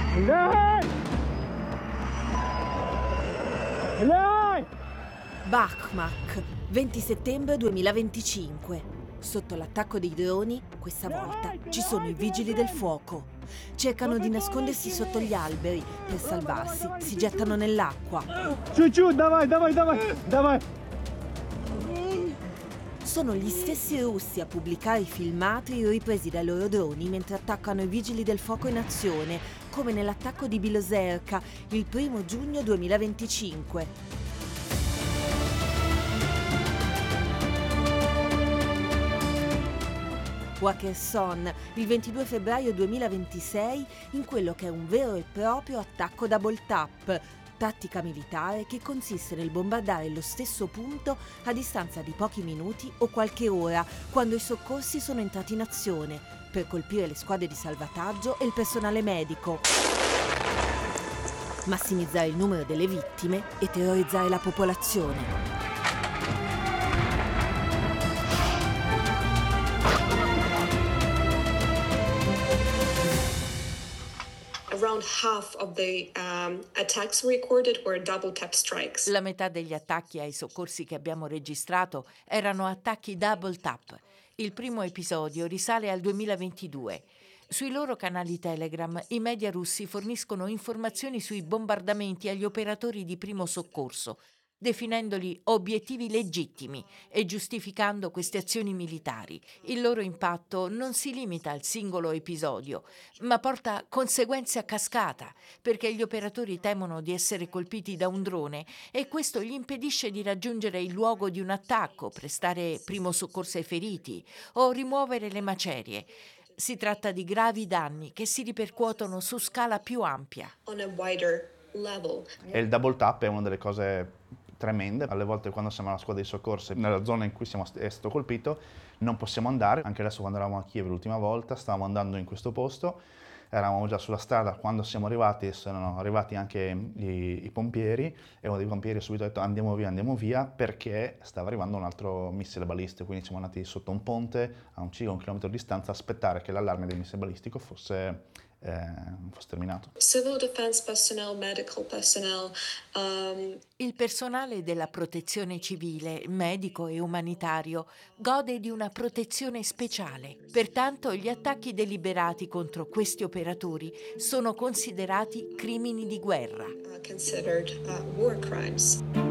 Bakhmak, 20 settembre 2025. Sotto l'attacco dei droni, questa volta ci sono i vigili del fuoco. Cercano di nascondersi sotto gli alberi. Per salvarsi, si gettano nell'acqua. Давай. Sono gli stessi russi a pubblicare i filmati ripresi dai loro droni mentre attaccano i vigili del fuoco in azione, come nell'attacco di Bilozerka il 1 giugno 2025. O a Kherson, il 22 febbraio 2026, in quello che è un vero e proprio attacco double tap, tattica militare che consiste nel bombardare lo stesso punto a distanza di pochi minuti o qualche ora, quando i soccorsi sono entrati in azione, per colpire le squadre di salvataggio e il personale medico, massimizzare il numero delle vittime e terrorizzare la popolazione. Around half of the attacks recorded were double tap strikes. La metà degli attacchi ai soccorsi che abbiamo registrato erano attacchi double tap. Il primo episodio risale al 2022. Sui loro canali Telegram i media russi forniscono informazioni sui bombardamenti agli operatori di primo soccorso, definendoli obiettivi legittimi e giustificando queste azioni militari. Il loro impatto non si limita al singolo episodio, ma porta conseguenze a cascata, perché gli operatori temono di essere colpiti da un drone e questo gli impedisce di raggiungere il luogo di un attacco, prestare primo soccorso ai feriti o rimuovere le macerie. Si tratta di gravi danni che si ripercuotono su scala più ampia. On a wider level. E il double tap è una delle cose tremende. Alle volte quando siamo alla squadra di soccorso nella zona in cui è stato colpito non possiamo andare. Anche adesso quando eravamo a Kiev l'ultima volta stavamo andando in questo posto, eravamo già sulla strada, quando siamo arrivati sono arrivati anche i pompieri e uno dei pompieri subito ha detto andiamo via perché stava arrivando un altro missile balistico, quindi siamo andati sotto un ponte a circa 1 chilometro di distanza a aspettare che l'allarme del missile balistico fosse terminato. Civil defense personnel, medical personnel. Il personale della protezione civile, medico e umanitario, gode di una protezione speciale. Pertanto gli attacchi deliberati contro questi operatori sono considerati crimini di guerra. Considered war crimes.